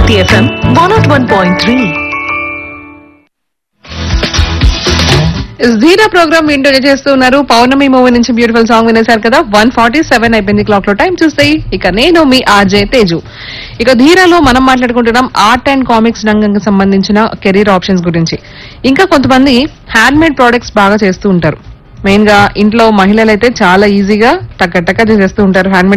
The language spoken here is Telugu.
Bharti FM 101.3. ధీరా ప్రోగ్రామ్ వింటూనే చేస్తున్నారు. పౌర్ణమి మూవీ నుంచి బ్యూటిఫుల్ సాంగ్ వినేశారు కదా. 1:47 అయిపోయింది క్లాక్ లో. టైం చూస్తే ఇక నేను మీ ఆర్జే తేజు. ఇక ధీరాలో మనం మాట్లాడుకుంటున్నాం ఆర్ట్ అండ్ కామిక్స్ రంగంకి సంబంధించిన కెరీర్ ఆప్షన్స్ గురించి. ఇంకా కొంతమంది హ్యాండ్ మేడ్ ప్రొడక్ట్స్ బాగా చేస్తూ ఉంటారు. మెయిన్ గా ఇంట్లో మహిళలు అయితే చాలా ఈజీగా టక్క చేసేస్తూ ఉంటారు హ్యాండ్